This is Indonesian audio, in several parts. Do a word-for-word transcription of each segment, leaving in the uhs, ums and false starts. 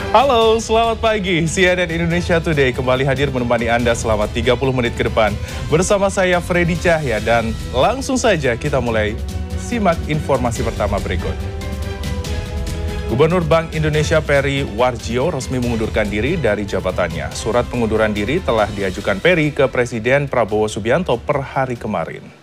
Halo, selamat pagi. C N N Indonesia Today kembali hadir menemani Anda selama tiga puluh menit ke depan. Bersama saya Freddy Cahya dan langsung saja kita mulai simak informasi pertama berikut. Gubernur Bank Indonesia Peri Warjio resmi mengundurkan diri dari jabatannya. Surat pengunduran diri telah diajukan Peri ke Presiden Prabowo Subianto per hari kemarin.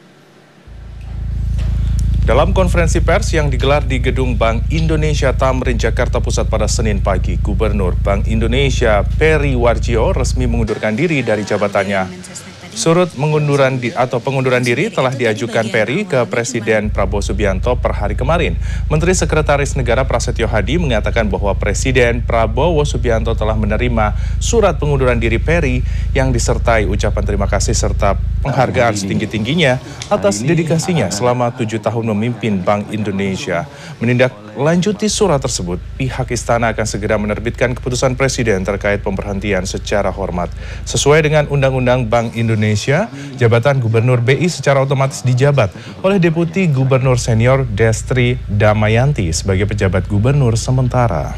Dalam konferensi pers yang digelar di Gedung Bank Indonesia Tamrin, Jakarta Pusat pada Senin pagi, Gubernur Bank Indonesia Peri Warjio resmi mengundurkan diri dari jabatannya. Surut mengunduran di, atau pengunduran diri telah diajukan Peri ke Presiden Prabowo Subianto per hari kemarin. Menteri Sekretaris Negara Prasetyo Hadi mengatakan bahwa Presiden Prabowo Subianto telah menerima surat pengunduran diri Peri yang disertai ucapan terima kasih serta penghargaan setinggi-tingginya atas dedikasinya selama tujuh tahun memimpin Bank Indonesia. Menindaklanjuti surat tersebut, pihak istana akan segera menerbitkan keputusan Presiden terkait pemberhentian secara hormat. Sesuai dengan Undang-Undang Bank Indonesia, jabatan Gubernur B I secara otomatis dijabat oleh Deputi Gubernur Senior Destri Damayanti sebagai pejabat gubernur sementara.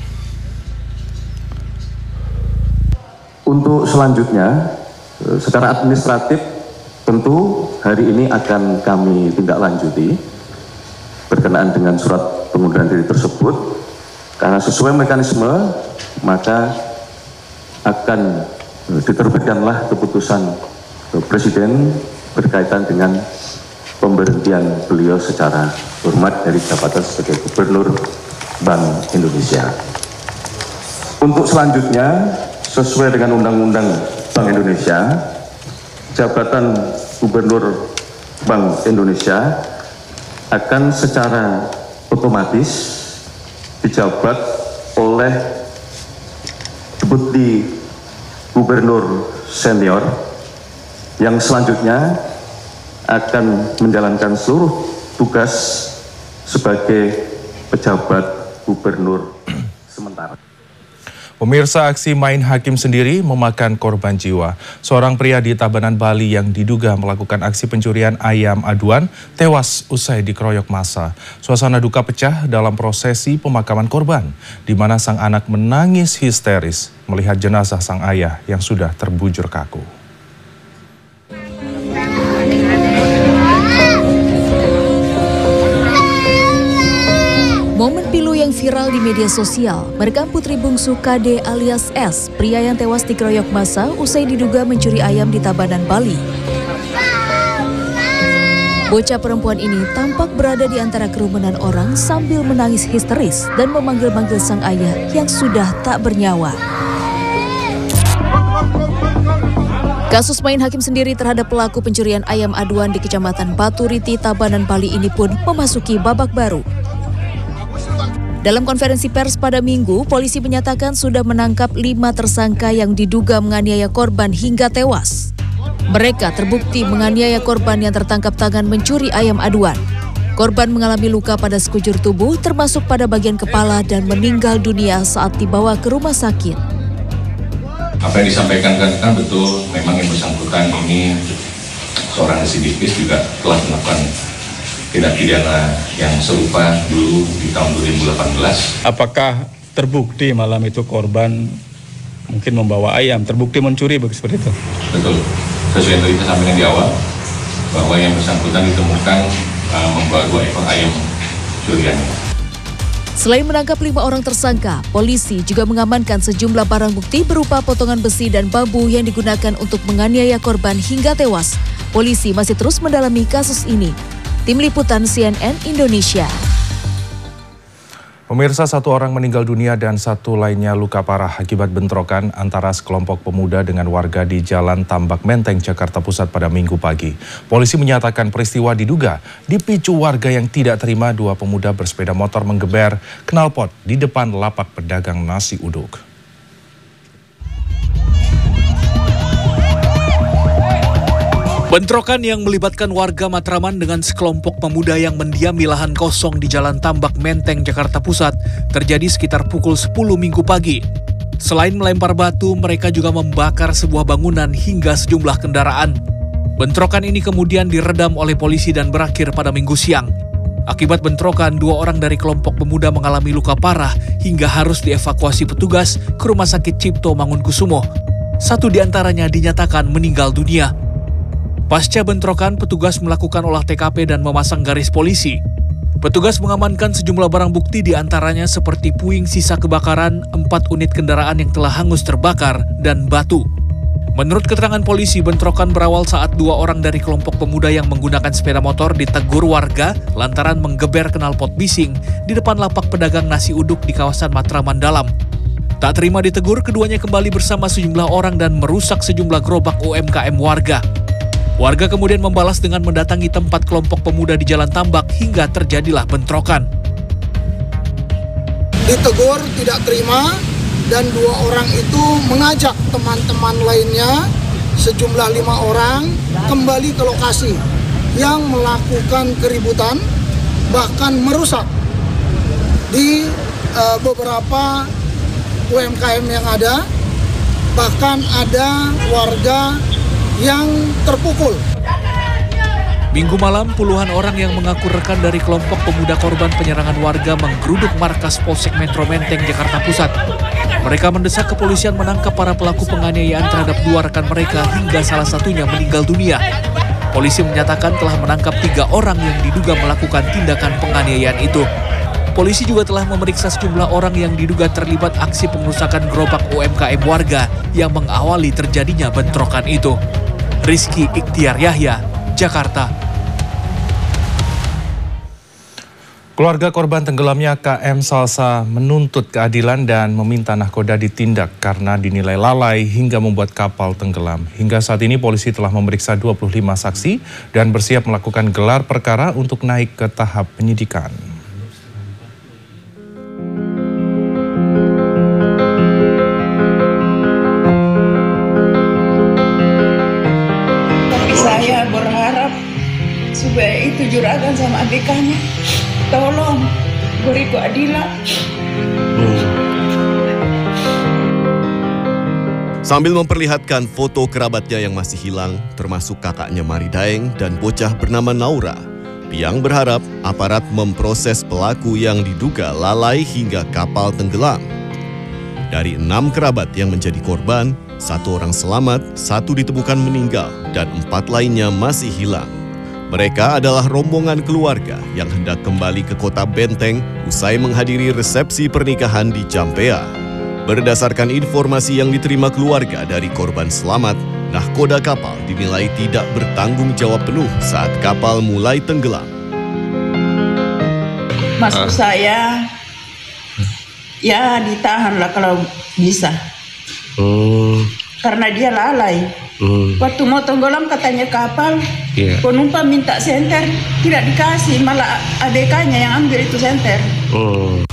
Untuk selanjutnya, secara administratif tentu hari ini akan kami tindak lanjuti berkenaan dengan surat pengunduran diri tersebut, karena sesuai mekanisme maka akan diterbitkanlah keputusan Presiden berkaitan dengan pemberhentian beliau secara hormat dari jabatan sebagai Gubernur Bank Indonesia. Untuk selanjutnya, sesuai dengan Undang-Undang Bank Indonesia, jabatan Gubernur Bank Indonesia akan secara otomatis dijabat oleh Deputi Gubernur Senior yang selanjutnya akan menjalankan seluruh tugas sebagai pejabat gubernur sementara. Pemirsa, aksi main hakim sendiri memakan korban jiwa. Seorang pria di Tabanan, Bali yang diduga melakukan aksi pencurian ayam aduan tewas usai dikeroyok massa. Suasana duka pecah dalam prosesi pemakaman korban, di mana sang anak menangis histeris melihat jenazah sang ayah yang sudah terbujur kaku. Momen pilu yang viral di media sosial merekam putri bungsu K D alias S, pria yang tewas dikeroyok massa usai diduga mencuri ayam di Tabanan, Bali. Bocah perempuan ini tampak berada di antara kerumunan orang sambil menangis histeris dan memanggil-manggil sang ayah yang sudah tak bernyawa. Kasus main hakim sendiri terhadap pelaku pencurian ayam aduan di Kecamatan Baturiti, Tabanan, Bali ini pun memasuki babak baru. Dalam konferensi pers pada Minggu, polisi menyatakan sudah menangkap lima tersangka yang diduga menganiaya korban hingga tewas. Mereka terbukti menganiaya korban yang tertangkap tangan mencuri ayam aduan. Korban mengalami luka pada sekujur tubuh, termasuk pada bagian kepala, dan meninggal dunia saat dibawa ke rumah sakit. Apa yang disampaikan kan betul, memang yang bersangkutan ini seorang residivis juga telah melakukan tindak pidana yang serupa dulu di tahun dua ribu delapan belas. Apakah terbukti malam itu korban mungkin membawa ayam, terbukti mencuri seperti itu? Betul, sesuai yang tadi kita sampaikan di awal, bahwa yang bersangkutan ditemukan uh, membawa dua ekor ayam curiannya. Selain menangkap lima orang tersangka, polisi juga mengamankan sejumlah barang bukti berupa potongan besi dan bambu yang digunakan untuk menganiaya korban hingga tewas. Polisi masih terus mendalami kasus ini. Tim Liputan C N N Indonesia. Pemirsa, satu orang meninggal dunia dan satu lainnya luka parah akibat bentrokan antara sekelompok pemuda dengan warga di Jalan Tambak Menteng, Jakarta Pusat pada Minggu pagi. Polisi menyatakan peristiwa diduga dipicu warga yang tidak terima dua pemuda bersepeda motor menggeber knalpot di depan lapak pedagang nasi uduk. Bentrokan yang melibatkan warga Matraman dengan sekelompok pemuda yang mendiami lahan kosong di Jalan Tambak Menteng, Jakarta Pusat terjadi sekitar pukul sepuluh Minggu pagi. Selain melempar batu, mereka juga membakar sebuah bangunan hingga sejumlah kendaraan. Bentrokan ini kemudian diredam oleh polisi dan berakhir pada Minggu siang. Akibat bentrokan, dua orang dari kelompok pemuda mengalami luka parah hingga harus dievakuasi petugas ke Rumah Sakit Cipto Mangunkusumo. Satu di antaranya dinyatakan meninggal dunia. Pasca bentrokan, petugas melakukan olah T K P dan memasang garis polisi. Petugas mengamankan sejumlah barang bukti di antaranya seperti puing sisa kebakaran, empat unit kendaraan yang telah hangus terbakar, dan batu. Menurut keterangan polisi, bentrokan berawal saat dua orang dari kelompok pemuda yang menggunakan sepeda motor ditegur warga lantaran menggeber knalpot bising di depan lapak pedagang nasi uduk di kawasan Matraman Dalam. Tak terima ditegur, keduanya kembali bersama sejumlah orang dan merusak sejumlah gerobak U M K M warga. Warga kemudian membalas dengan mendatangi tempat kelompok pemuda di Jalan Tambak hingga terjadilah bentrokan. Ditegur, tidak terima, dan dua orang itu mengajak teman-teman lainnya, sejumlah lima orang, kembali ke lokasi yang melakukan keributan, bahkan merusak di uh, beberapa U M K M yang ada, bahkan ada warga yang terpukul. Minggu malam, puluhan orang yang mengaku rekan dari kelompok pemuda korban penyerangan warga menggeruduk markas Polsek Metro Menteng, Jakarta Pusat. Mereka mendesak kepolisian menangkap para pelaku penganiayaan terhadap dua rekan mereka hingga salah satunya meninggal dunia. Polisi menyatakan telah menangkap tiga orang yang diduga melakukan tindakan penganiayaan itu. Polisi juga telah memeriksa sejumlah orang yang diduga terlibat aksi pengerusakan gerobak U M K M warga yang mengawali terjadinya bentrokan itu. Rizky Ikhtiar Yahya, Jakarta. Keluarga korban tenggelamnya K M Salsa menuntut keadilan dan meminta nahkoda ditindak karena dinilai lalai hingga membuat kapal tenggelam. Hingga saat ini polisi telah memeriksa dua puluh lima saksi dan bersiap melakukan gelar perkara untuk naik ke tahap penyidikan. Saya berharap supaya itu juragan sama A B K-nya tolong beri keadilan. Sambil memperlihatkan foto kerabatnya yang masih hilang, termasuk kakaknya Mari Daeng dan bocah bernama Naura, Piang berharap aparat memproses pelaku yang diduga lalai hingga kapal tenggelam. Dari enam kerabat yang menjadi korban, satu orang selamat, satu ditemukan meninggal, dan empat lainnya masih hilang. Mereka adalah rombongan keluarga yang hendak kembali ke kota Benteng usai menghadiri resepsi pernikahan di Campea. Berdasarkan informasi yang diterima keluarga dari korban selamat, nahkoda kapal dinilai tidak bertanggung jawab penuh saat kapal mulai tenggelam. Maksud saya, ya ditahanlah kalau bisa. Hmm. Karena dia lalai. Hmm. Waktu mau tenggelam katanya kapal, yeah. penumpang minta senter, tidak dikasih, malah A B K-nya yang ambil itu senter. Hmm.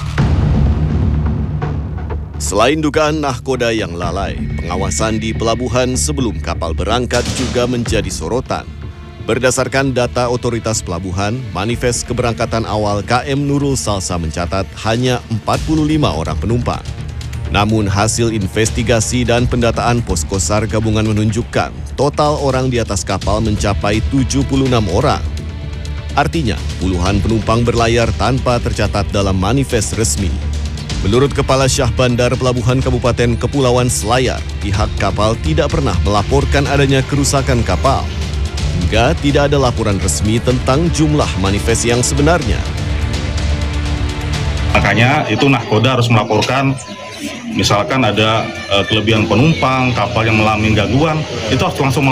Selain dugaan nahkoda yang lalai, pengawasan di pelabuhan sebelum kapal berangkat juga menjadi sorotan. Berdasarkan data otoritas pelabuhan, manifest keberangkatan awal K M Nurul Salsa mencatat hanya empat puluh lima orang penumpang. Namun hasil investigasi dan pendataan Posko SAR gabungan menunjukkan total orang di atas kapal mencapai tujuh puluh enam orang. Artinya, puluhan penumpang berlayar tanpa tercatat dalam manifest resmi. Menurut Kepala Syah Bandar Pelabuhan Kabupaten Kepulauan Selayar, pihak kapal tidak pernah melaporkan adanya kerusakan kapal. Hingga tidak ada laporan resmi tentang jumlah manifest yang sebenarnya. Makanya itu nahkoda harus melaporkan, misalkan ada uh, kelebihan penumpang, kapal yang mengalami gangguan, itu harus langsung